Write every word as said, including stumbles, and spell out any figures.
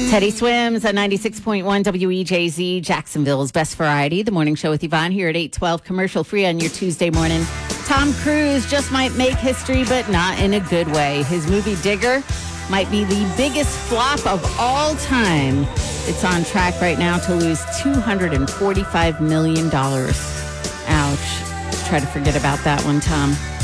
Teddy Swims at ninety-six point one W E J Z, Jacksonville's best variety. The morning show with Yvonne here at eight twelve, commercial free on your Tuesday morning. Tom Cruise just might make history, but not in a good way. His movie Digger might be the biggest flop of all time. It's on track right now to lose two hundred forty-five million dollars. Ouch. Try to forget about that one, Tom.